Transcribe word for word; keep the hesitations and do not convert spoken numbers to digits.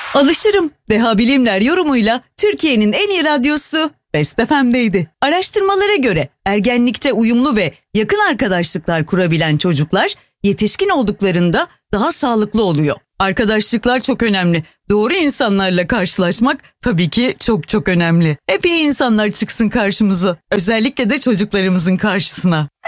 Alışırım. Deha Bilimler yorumuyla Türkiye'nin en iyi radyosu Best F M'deydi. Araştırmalara göre ergenlikte uyumlu ve yakın arkadaşlıklar kurabilen çocuklar yetişkin olduklarında daha sağlıklı oluyor. Arkadaşlıklar çok önemli. Doğru insanlarla karşılaşmak tabii ki çok çok önemli. Hep iyi insanlar çıksın karşımıza. Özellikle de çocuklarımızın karşısına.